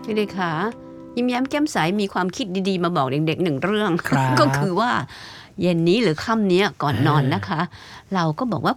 พี่เด็กค่ะยิ้มแย้มแก้มใสมีความคิดดีๆมาบอกเด็กๆหนึ่งเรื่องครับก็คือว่าเย็นนี้หรือค่ำนี้ก่อนนอนนะคะ เราก็บอกว่า